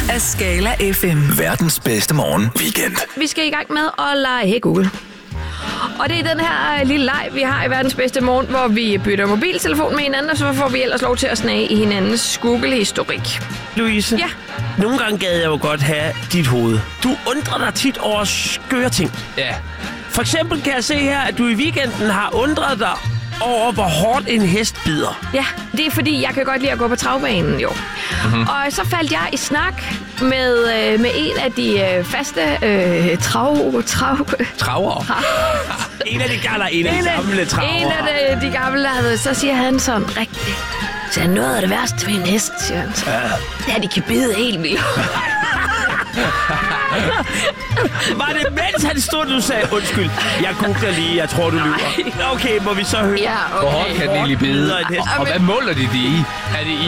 af Skala FM. Verdens bedste morgen weekend. Vi skal i gang med at lege Google. Og det er den her lille leg, vi har i verdens bedste morgen, hvor vi bytter mobiltelefon med hinanden, og så får vi ellers lov til at snage i hinandens Google-historik. Louise, Ja. nogle gange gad jeg jo godt have dit hoved. Du undrer dig tit over skøre ting. Ja. For eksempel kan jeg se her, at du i weekenden har undret dig over, hvor hårdt en hest bider. Ja, det er fordi, jeg kan godt lide at gå på travbanen, jo. Og så faldt jeg i snak med en af de faste Traver. En af de gamle traver. En af de gamle, så siger han sådan rigtigt. Så er noget af det værste ved en hest, siger han. Det er, at de kan bide helt vildt. Var det mens han stod, du sagde, undskyld, jeg googler lige, jeg tror, du lyver. Okay, må vi så høre? Ja, okay. Hvor hårdt kan den egentlig bide? Og hvad måler de i? Er det